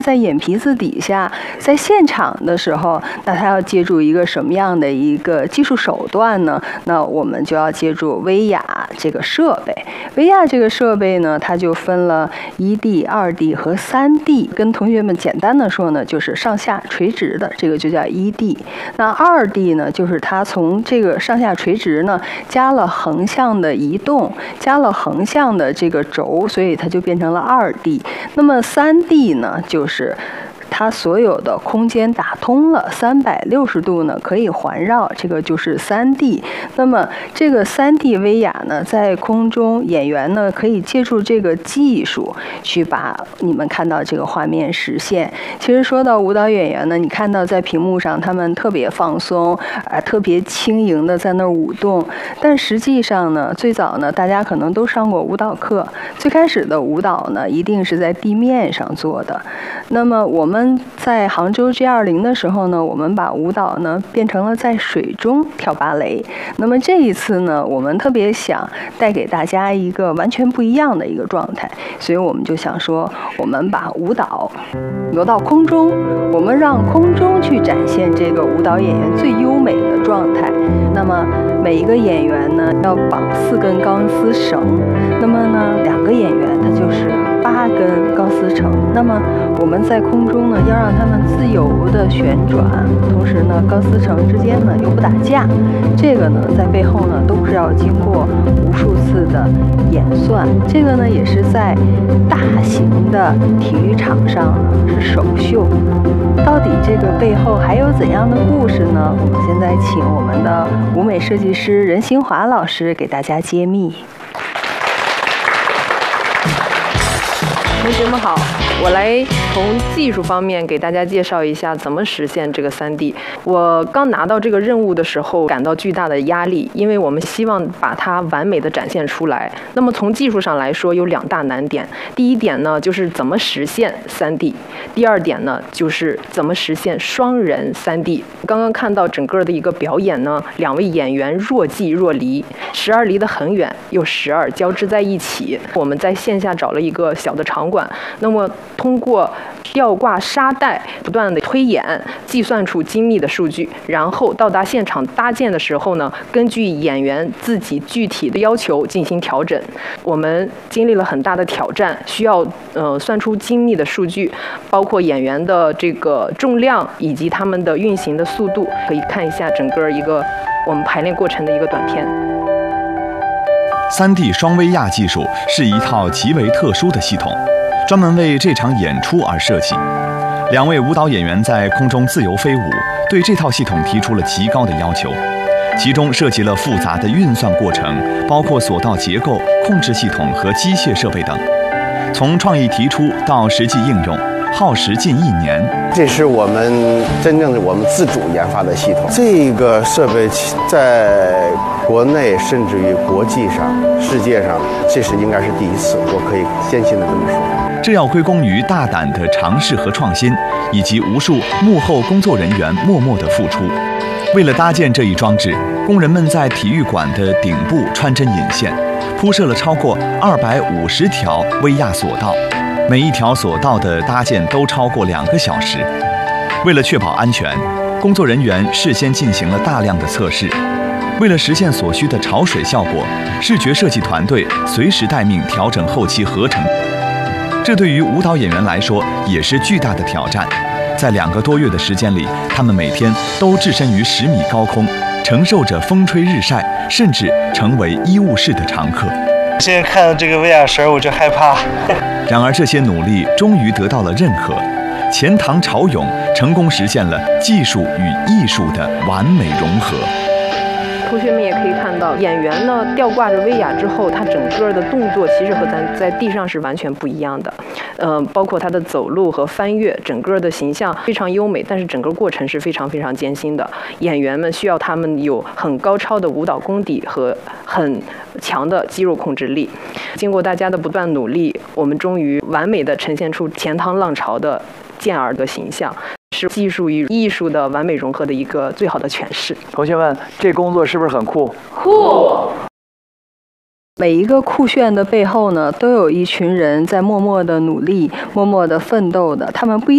在眼皮子底下，在现场的时候，那他要借助一个什么样的一个技术手段呢？那我们就要借助威亚这个设备。威亚这个设备呢，它就分了1D、2D 和3D。跟同学们简单的说呢，就是上下垂直的，这个就叫1D。那2D 呢，就是它从这个上下垂直呢，加了横向的移动，加了横向的这个轴，所以它就变成了2D。那么3D 呢，就是它所有的空间打通了，360度呢可以环绕，这个就是3D。那么这个3D 威亚呢，在空中演员呢可以借助这个技术去把你们看到这个画面实现。其实说到舞蹈演员呢，你看到在屏幕上他们特别放松，特别轻盈的在那儿舞动，但实际上呢，最早呢大家可能都上过舞蹈课，最开始的舞蹈呢一定是在地面上做的。那么我们在杭州 G20 的时候呢，我们把舞蹈呢变成了在水中跳芭蕾。那么这一次呢，我们特别想带给大家一个完全不一样的一个状态，所以我们就想说，我们把舞蹈挪到空中，我们让空中去展现这个舞蹈演员最优美的状态。那么每一个演员呢要绑4根钢丝绳，那么呢2个演员他就是8根钢丝绳。那么我们在空中呢要让他们自由的旋转，同时呢钢丝绳之间呢又不打架，这个呢在背后呢都是要经过无数次的演算。这个呢也是在大型的体育场上呢是首秀。到底这个背后还有怎样的故事呢？我们现在请我们的舞美设计师任新华老师给大家揭秘。 同学们好，我来从技术方面给大家介绍一下怎么实现这个3D。我刚拿到这个任务的时候，感到巨大的压力，因为我们希望把它完美的展现出来。那么从技术上来说，有2大难点。第一点呢，就是怎么实现3D；第二点呢，就是怎么实现双人3D。刚刚看到整个的一个表演呢，2位演员若即若离，时而离得很远，又时而交织在一起。我们在线下找了一个小的场馆，那么通过吊挂沙袋不断的推演，计算出精密的数据，然后到达现场搭建的时候呢，根据演员自己具体的要求进行调整。我们经历了很大的挑战，需要算出精密的数据，包括演员的这个重量以及他们的运行的速度。可以看一下整个一个我们排练过程的一个短片。 3D 双威亚技术是一套极为特殊的系统，专门为这场演出而设计。2位舞蹈演员在空中自由飞舞，对这套系统提出了极高的要求，其中涉及了复杂的运算过程，包括索道结构、控制系统和机械设备等。从创意提出到实际应用，耗时近1年。 这是我们真正的我们自主研发的系统。这个设备在国内甚至于国际上、世界上，这是应该是第一次，我可以坚信的这么说。 这要归功于大胆的尝试和创新，以及无数幕后工作人员默默的付出。为了搭建这一装置，工人们在体育馆的顶部穿针引线，铺设了超过250条威亚索道，每一条索道的搭建都超过2个小时。为了确保安全，工作人员事先进行了大量的测试。为了实现所需的潮水效果，视觉设计团队随时待命调整后期合成。这对于舞蹈演员来说也是巨大的挑战。在2个多月的时间里，他们每天都置身于10米高空，承受着风吹日晒，甚至成为医务室的常客。 现在看到这个威亚绳我就害怕。 然而这些努力终于得到了认可，钱塘潮涌成功实现了技术与艺术的完美融合。 同学们也可以看到，演员呢吊挂着威亚之后，他整个的动作其实和咱在地上是完全不一样的。包括他的走路和翻越，整个的形象非常优美，但是整个过程是非常非常艰辛的。演员们需要他们有很高超的舞蹈功底和很强的肌肉控制力。经过大家的不断努力，我们终于完美的呈现出钱塘浪潮的健儿的形象。是技术与艺术的完美融合的一个最好的诠释。 同学们，这工作是不是很酷？ 酷！ 每一个酷炫的背后呢，都有一群人在默默的努力、默默的奋斗的。他们不一